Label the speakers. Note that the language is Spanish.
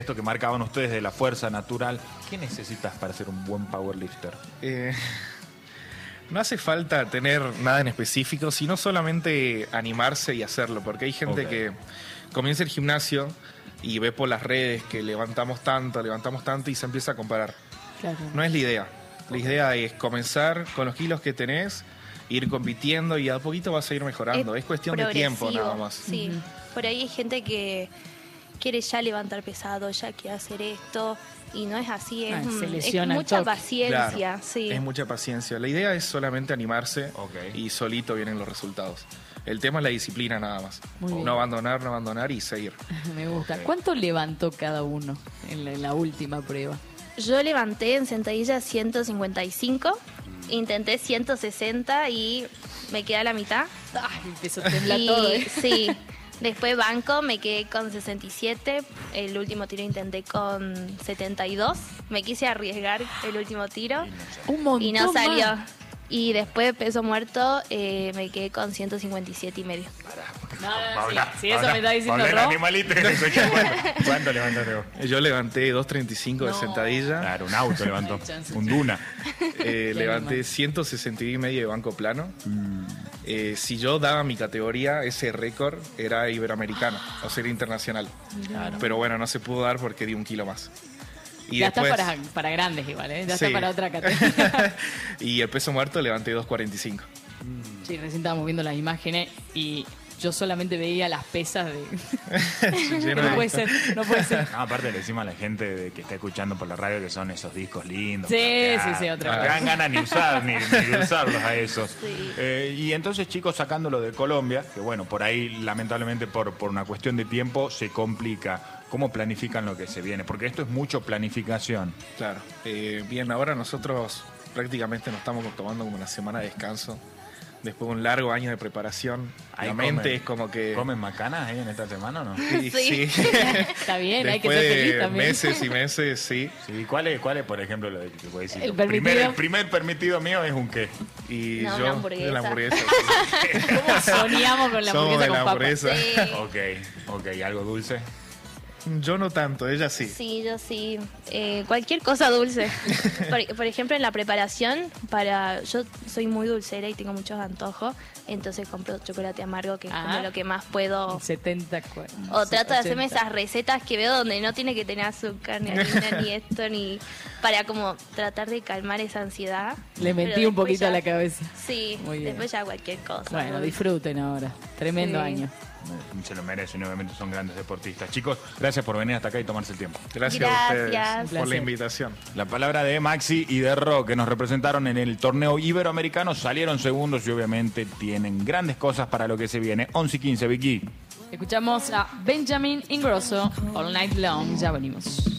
Speaker 1: Esto que marcaban ustedes de la fuerza natural, ¿qué necesitas para ser un buen powerlifter?
Speaker 2: No hace falta tener nada en específico, sino solamente animarse y hacerlo, porque hay gente que comienza el gimnasio y ve por las redes que levantamos tanto y se empieza a comparar.
Speaker 3: Claro.
Speaker 2: No es la idea. La idea es comenzar con los kilos que tenés, ir compitiendo y a poquito vas a ir mejorando. Es cuestión de tiempo nada más.
Speaker 4: Sí, por ahí hay gente que quiere ya levantar pesado, ya quiere hacer esto, y no es así, es mucha paciencia.
Speaker 2: Claro,
Speaker 4: sí.
Speaker 2: Es mucha paciencia. La idea es solamente animarse y solito vienen los resultados. El tema es la disciplina nada más. No abandonar y seguir.
Speaker 3: Me gusta. ¿Cuánto levantó cada uno en la última prueba?
Speaker 4: Yo levanté en sentadilla 155, intenté 160 y me quedé a la mitad.
Speaker 3: Ay, empezó a temblar todo, ¿eh?
Speaker 4: Sí. Después banco, me quedé con 67, el último tiro intenté con 72, me quise arriesgar el último tiro
Speaker 3: Un montón
Speaker 4: y no salió.
Speaker 3: más.
Speaker 4: Y después peso muerto, me quedé con 157 y medio.
Speaker 3: Si eso me está diciendo
Speaker 1: el
Speaker 3: Ro.
Speaker 1: animalito que te escucha. ¿Cuánto levantaste vos?
Speaker 2: Yo levanté 235 de sentadilla.
Speaker 1: Claro, un auto levantó. Un Duna.
Speaker 2: Levanté 161 y medio de banco plano. Si yo daba mi categoría, ese récord era iberoamericano, o sea, era internacional.
Speaker 3: Claro.
Speaker 2: Pero bueno, no se pudo dar porque di un kilo más. Y
Speaker 3: Ya
Speaker 2: después,
Speaker 3: está para grandes igual, ¿eh? Ya
Speaker 2: Sí.
Speaker 3: está para otra categoría.
Speaker 2: Y el peso muerto levanté 245.
Speaker 3: Sí, recién estábamos viendo las imágenes y yo solamente veía las pesas de...
Speaker 2: Lleno
Speaker 3: no
Speaker 2: de-
Speaker 3: puede ser, no puede ser.
Speaker 1: No, aparte le decimos a la gente que está escuchando por la radio que son esos discos lindos.
Speaker 3: Sí,
Speaker 1: para
Speaker 3: sí, otra
Speaker 1: no
Speaker 3: cosa.
Speaker 1: dan ganas ni de usarlos a esos.
Speaker 4: Sí.
Speaker 1: Y entonces, chicos, sacándolo de Colombia, que bueno, por ahí lamentablemente por una cuestión de tiempo se complica. ¿Cómo planifican lo que se viene? Porque esto es mucho planificación.
Speaker 2: Claro. Bien, ahora nosotros prácticamente nos estamos tomando como una semana de descanso. Después de un largo año de preparación,
Speaker 1: Ahí
Speaker 2: la mente
Speaker 1: comen-
Speaker 2: es como que...
Speaker 1: ¿Comen macanas en esta semana o no?
Speaker 2: Sí,
Speaker 4: Sí.
Speaker 2: sí.
Speaker 3: Está bien, hay que
Speaker 2: Después
Speaker 3: ser feliz
Speaker 2: de
Speaker 3: también.
Speaker 2: meses y meses, sí.
Speaker 1: Sí, ¿cuál es, por ejemplo, lo que te puedo decir?
Speaker 3: El permitido.
Speaker 1: El primer permitido mío es un qué.
Speaker 2: Y
Speaker 4: No,
Speaker 2: yo
Speaker 4: una hamburguesa.
Speaker 2: la hamburguesa.
Speaker 3: ¿Cómo soñamos con la
Speaker 2: Somos
Speaker 3: hamburguesa
Speaker 2: de la
Speaker 3: con papas?
Speaker 2: hamburguesa.
Speaker 4: Sí.
Speaker 1: Ok, ¿algo dulce?
Speaker 2: Yo no tanto, ella sí.
Speaker 4: Sí, yo sí. Cualquier cosa dulce. Por ejemplo, en la preparación, yo soy muy dulcera y tengo muchos antojos, entonces compro chocolate amargo, que es como lo que más puedo.
Speaker 3: 70,
Speaker 4: O trato de hacerme
Speaker 3: 80.
Speaker 4: esas recetas que veo donde no tiene que tener azúcar, ni harina, ni esto, ni... Para como tratar de calmar esa ansiedad.
Speaker 3: Le mentí
Speaker 4: Pero
Speaker 3: un
Speaker 4: después
Speaker 3: poquito
Speaker 4: ya-
Speaker 3: a la cabeza.
Speaker 4: Sí,
Speaker 3: Muy bien.
Speaker 4: después ya cualquier cosa.
Speaker 3: Bueno,
Speaker 4: ¿no?
Speaker 3: disfruten ahora. Tremendo
Speaker 4: Sí.
Speaker 3: año.
Speaker 1: Se lo merecen y obviamente son grandes deportistas. Chicos, gracias por venir hasta acá y tomarse el tiempo.
Speaker 2: Gracias a ustedes
Speaker 4: Gracias.
Speaker 2: por la
Speaker 3: Placer.
Speaker 2: invitación.
Speaker 1: La palabra de Maxi y de Ro, que nos representaron en el torneo iberoamericano, salieron segundos y obviamente tienen grandes cosas para lo que se viene. 11 y 15, Vicky.
Speaker 3: Escuchamos a Benjamin Ingrosso, All Night Long. Ya venimos.